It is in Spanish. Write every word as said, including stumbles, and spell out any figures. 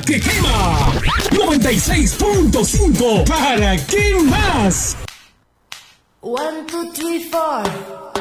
que quema. noventa y seis punto cinco. ¿Para qué más? One, two, three, four.